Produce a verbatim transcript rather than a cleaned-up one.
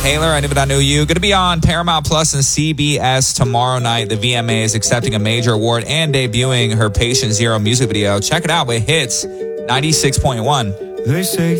Taylor, I Knew But I Knew You. Going to be on Paramount Plus and C B S tomorrow night. The V M A is accepting a major award and debuting her Patient Zero music video. Check it out with Hits ninety-six point one. They say